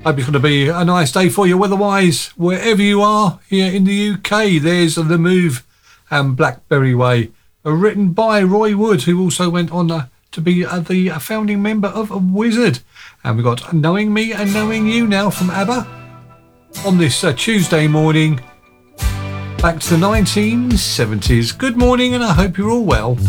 Hope it's going to be a nice day for you weather-wise, wherever you are here in the UK. There's The Move and Blackberry Way, written by Roy Wood, who also went on to be the founding member of Wizard. And we've got Knowing Me and Knowing You now from ABBA on this Tuesday morning, back to the 1970s. Good morning, and I hope you're all well.